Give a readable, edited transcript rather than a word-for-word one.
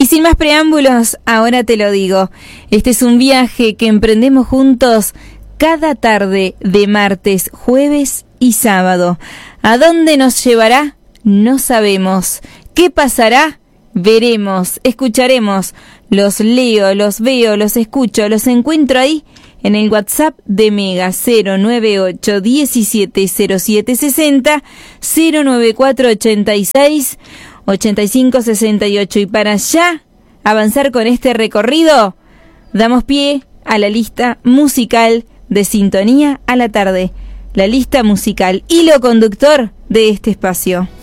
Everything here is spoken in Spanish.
sin más preámbulos, ahora te lo digo. Este es un viaje que emprendemos juntos cada tarde de martes, jueves y sábado. ¿A dónde nos llevará? No sabemos. ¿Qué pasará? Veremos, escucharemos. Los leo, los veo, los escucho, los encuentro ahí en el WhatsApp de Mega 098 170760 094 86 85 68. Y para ya avanzar con este recorrido, damos pie a la lista musical de Sintonía a la Tarde. La lista musical, hilo conductor de este espacio.